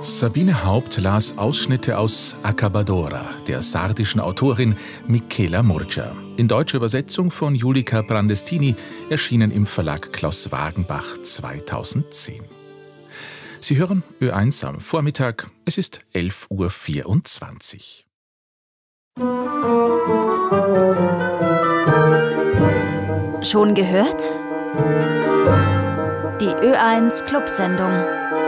Sabine Haupt las Ausschnitte aus Accabadora, der sardischen Autorin Michela Murgia. In deutscher Übersetzung von Julika Brandestini, erschienen im Verlag Klaus Wagenbach 2010. Sie hören Ö1 am Vormittag, es ist 11:24 Uhr. Schon gehört? Die Ö1 Clubsendung.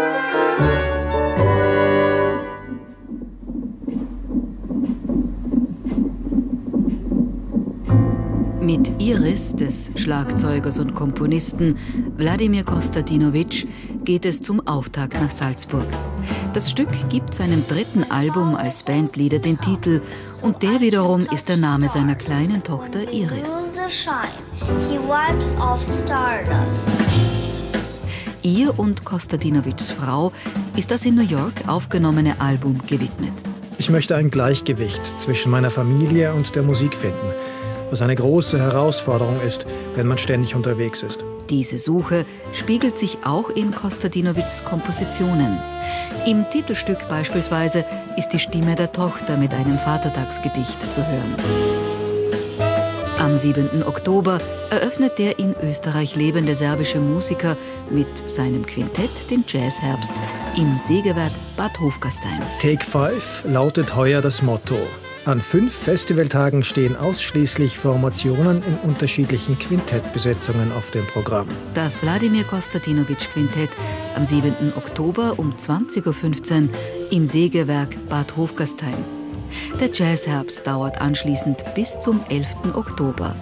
Mit Iris, des Schlagzeugers und Komponisten Wladimir Kostadinovic, geht es zum Auftakt nach Salzburg. Das Stück gibt seinem dritten Album als Bandleader den Titel und der wiederum ist der Name seiner kleinen Tochter Iris. Ihr und Kostadinovics Frau ist das in New York aufgenommene Album gewidmet. Ich möchte ein Gleichgewicht zwischen meiner Familie und der Musik finden, was eine große Herausforderung ist, wenn man ständig unterwegs ist. Diese Suche spiegelt sich auch in Kostadinovics Kompositionen. Im Titelstück beispielsweise ist die Stimme der Tochter mit einem Vatertagsgedicht zu hören. Am 7. Oktober eröffnet der in Österreich lebende serbische Musiker mit seinem Quintett den Jazzherbst im Sägewerk Bad Hofgastein. Take 5 lautet heuer das Motto. An 5 Festivaltagen stehen ausschließlich Formationen in unterschiedlichen Quintettbesetzungen auf dem Programm. Das Wladimir Kostadinovic Quintett am 7. Oktober um 20:15 Uhr im Sägewerk Bad Hofgastein. Der Jazzherbst dauert anschließend bis zum 11. Oktober.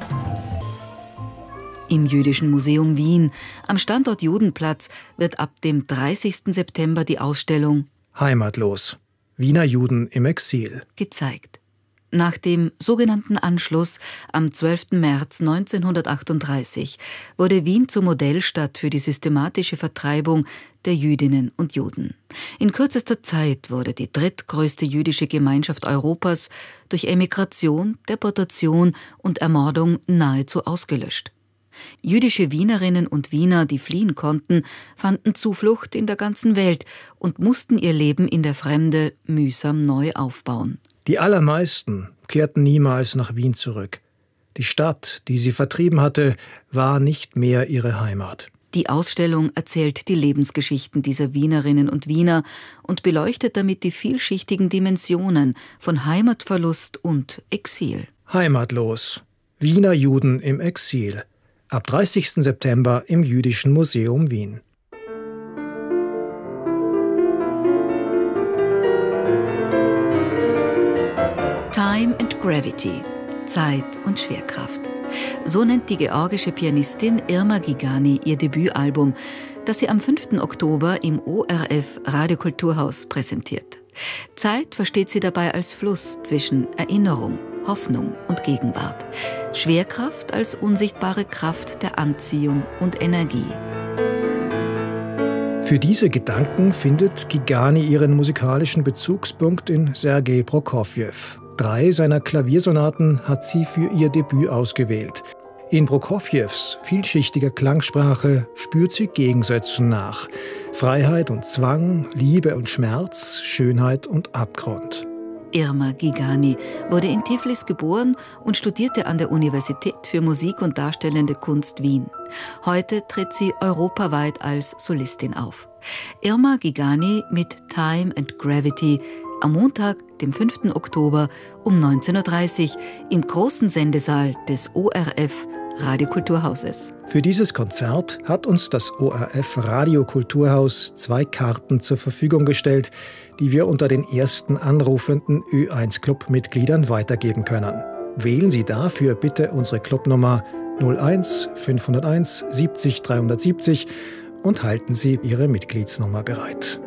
Im Jüdischen Museum Wien, am Standort Judenplatz, wird ab dem 30. September die Ausstellung Heimatlos. Wiener Juden im Exil gezeigt. Nach dem sogenannten Anschluss am 12. März 1938 wurde Wien zur Modellstadt für die systematische Vertreibung der Jüdinnen und Juden. In kürzester Zeit wurde die drittgrößte jüdische Gemeinschaft Europas durch Emigration, Deportation und Ermordung nahezu ausgelöscht. Jüdische Wienerinnen und Wiener, die fliehen konnten, fanden Zuflucht in der ganzen Welt und mussten ihr Leben in der Fremde mühsam neu aufbauen. Die allermeisten kehrten niemals nach Wien zurück. Die Stadt, die sie vertrieben hatte, war nicht mehr ihre Heimat. Die Ausstellung erzählt die Lebensgeschichten dieser Wienerinnen und Wiener und beleuchtet damit die vielschichtigen Dimensionen von Heimatverlust und Exil. Heimatlos. Wiener Juden im Exil. Ab 30. September im Jüdischen Museum Wien. Time and Gravity, Zeit und Schwerkraft. So nennt die georgische Pianistin Irma Gigani ihr Debütalbum, das sie am 5. Oktober im ORF Radiokulturhaus präsentiert. Zeit versteht sie dabei als Fluss zwischen Erinnerung, Hoffnung und Gegenwart. Schwerkraft als unsichtbare Kraft der Anziehung und Energie. Für diese Gedanken findet Gigani ihren musikalischen Bezugspunkt in Sergei Prokofjew. 3 seiner Klaviersonaten hat sie für ihr Debüt ausgewählt. In Prokofjews vielschichtiger Klangsprache spürt sie Gegensätzen nach. Freiheit und Zwang, Liebe und Schmerz, Schönheit und Abgrund. Irma Gigani wurde in Tiflis geboren und studierte an der Universität für Musik und Darstellende Kunst Wien. Heute tritt sie europaweit als Solistin auf. Irma Gigani mit Time and Gravity am Montag, dem 5. Oktober um 19:30 Uhr im großen Sendesaal des ORF Radiokulturhauses. Für dieses Konzert hat uns das ORF Radiokulturhaus 2 Karten zur Verfügung gestellt, die wir unter den ersten anrufenden Ö1-Club-Mitgliedern weitergeben können. Wählen Sie dafür bitte unsere Clubnummer 01 501 70 370 und halten Sie Ihre Mitgliedsnummer bereit.